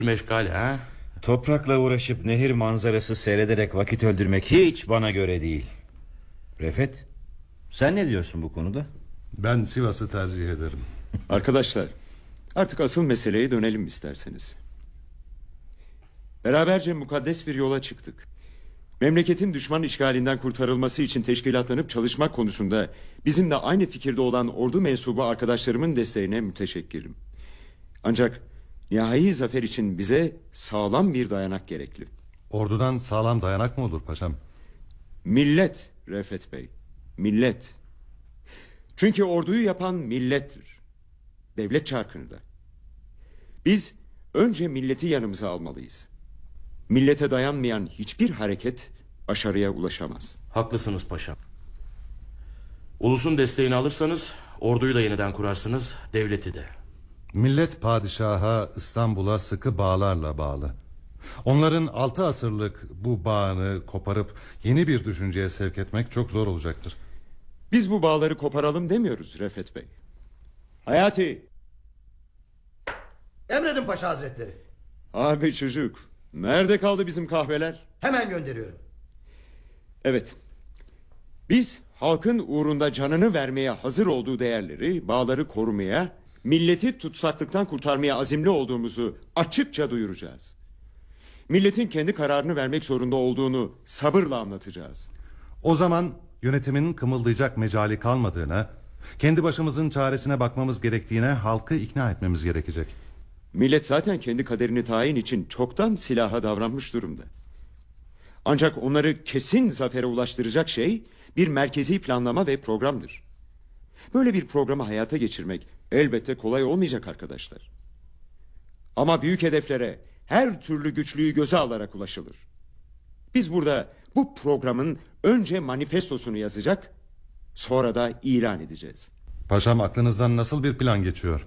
Meşgale ha? Toprakla uğraşıp nehir manzarası seyrederek vakit öldürmek hiç bana göre değil. Refet, sen ne diyorsun bu konuda? Ben Sivas'ı tercih ederim. Arkadaşlar, artık asıl meseleye dönelim isterseniz. Beraberce mukaddes bir yola çıktık. Memleketin düşman işgalinden kurtarılması için teşkilatlanıp çalışmak konusunda bizimle aynı fikirde olan ordu mensubu arkadaşlarımın desteğine müteşekkirim. Ancak nihai zafer için bize sağlam bir dayanak gerekli. Ordudan sağlam dayanak mı olur paşam? Millet Refet Bey, millet. Çünkü orduyu yapan millettir. Devlet çarkını da. Biz önce milleti yanımıza almalıyız. Millete dayanmayan hiçbir hareket başarıya ulaşamaz. Haklısınız paşam. Ulusun desteğini alırsanız orduyu da yeniden kurarsınız, devleti de. Millet padişaha, İstanbul'a sıkı bağlarla bağlı. Onların 6 asırlık bu bağını koparıp yeni bir düşünceye sevk etmek çok zor olacaktır. Biz bu bağları koparalım demiyoruz Refet Bey. Hayati. Emredin Paşa Hazretleri. Abi çocuk, nerede kaldı bizim kahveler? Hemen gönderiyorum. Evet. Biz halkın uğrunda canını vermeye hazır olduğu değerleri, bağları korumaya, milleti tutsaklıktan kurtarmaya azimli olduğumuzu açıkça duyuracağız. Milletin kendi kararını vermek zorunda olduğunu sabırla anlatacağız. O zaman yönetimin kımıldayacak mecali kalmadığına, kendi başımızın çaresine bakmamız gerektiğine halkı ikna etmemiz gerekecek. Millet zaten kendi kaderini tayin için çoktan silaha davranmış durumda. Ancak onları kesin zafere ulaştıracak şey bir merkezi planlama ve programdır. Böyle bir programı hayata geçirmek elbette kolay olmayacak arkadaşlar. Ama büyük hedeflere her türlü güçlüğü göze alarak ulaşılır. Biz burada bu programın önce manifestosunu yazacak, sonra da ilan edeceğiz. Paşam, aklınızdan nasıl bir plan geçiyor?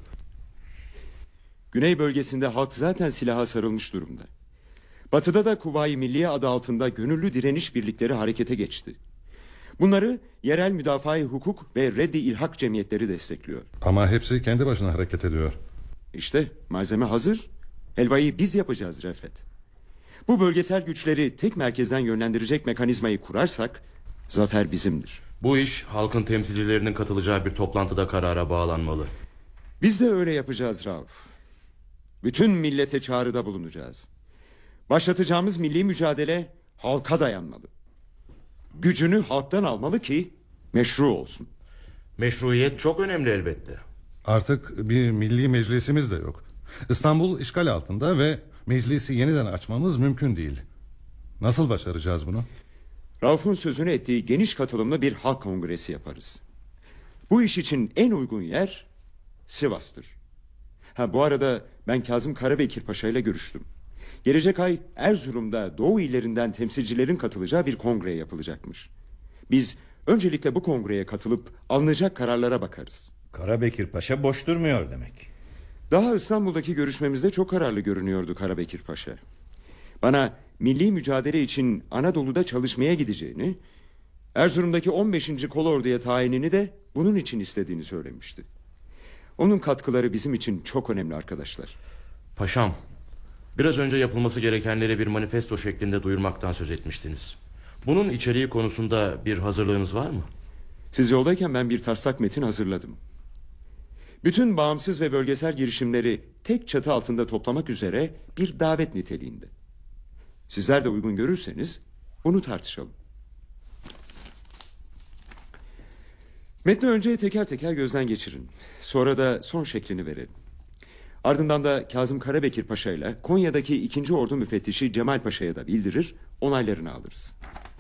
Güney bölgesinde halk zaten silaha sarılmış durumda. Batıda da Kuvayi Milliye adı altında gönüllü direniş birlikleri harekete geçti. Bunları yerel müdafaa-i hukuk ve reddi ilhak cemiyetleri destekliyor. Ama hepsi kendi başına hareket ediyor. İşte malzeme hazır. Helvayı biz yapacağız Refet. Bu bölgesel güçleri tek merkezden yönlendirecek mekanizmayı kurarsak zafer bizimdir. Bu iş halkın temsilcilerinin katılacağı bir toplantıda karara bağlanmalı. Biz de öyle yapacağız Rauf. Bütün millete çağrıda bulunacağız. Başlatacağımız milli mücadele halka dayanmalı. Gücünü halktan almalı ki meşru olsun. Meşruiyet çok önemli elbette. Artık bir milli meclisimiz de yok. İstanbul işgal altında ve meclisi yeniden açmamız mümkün değil. Nasıl başaracağız bunu? Rauf'un sözünü ettiği geniş katılımlı bir halk kongresi yaparız. Bu iş için en uygun yer Sivas'tır. Bu arada ben Kazım Karabekir Paşa ile görüştüm. Gelecek ay Erzurum'da Doğu illerinden temsilcilerin katılacağı bir kongre yapılacakmış. Biz öncelikle bu kongreye katılıp alınacak kararlara bakarız. Karabekir Paşa boş durmuyor demek. Daha İstanbul'daki görüşmemizde çok kararlı görünüyordu Karabekir Paşa. Bana milli mücadele için Anadolu'da çalışmaya gideceğini, Erzurum'daki 15. Kolordu'ya tayinini de bunun için istediğini söylemişti. Onun katkıları bizim için çok önemli arkadaşlar. Paşam, biraz önce yapılması gerekenleri bir manifesto şeklinde duyurmaktan söz etmiştiniz. Bunun içeriği konusunda bir hazırlığınız var mı? Siz yoldayken ben bir taslak metin hazırladım. Bütün bağımsız ve bölgesel girişimleri tek çatı altında toplamak üzere bir davet niteliğinde. Sizler de uygun görürseniz bunu tartışalım. Metni önce teker teker gözden geçirin. Sonra da son şeklini verelim. Ardından da Kazım Karabekir Paşa ile Konya'daki 2. Ordu Müfettişi Cemal Paşa'ya da bildirir, onaylarını alırız.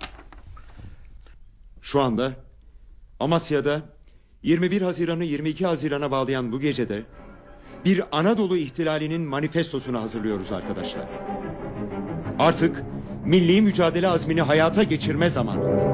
Şu anda Amasya'da 21 Haziran'ı 22 Haziran'a bağlayan bu gecede bir Anadolu ihtilalinin manifestosunu hazırlıyoruz arkadaşlar. Artık milli mücadele azmini hayata geçirme zamanıdır.